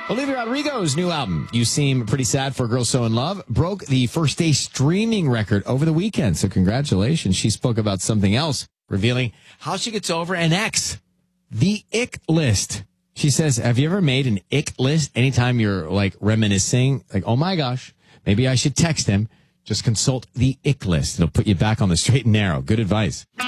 Olivia Rodrigo's new album, You Seem Pretty Sad for a Girl So in Love, broke the first day streaming record over the weekend. So congratulations. She spoke about something else, revealing how she gets over an ex. The ick list. She says, have you ever made an ick list anytime you're like reminiscing? Like, oh my gosh, maybe I should text him. Just consult the ick list. It'll put you back on the straight and narrow. Good advice.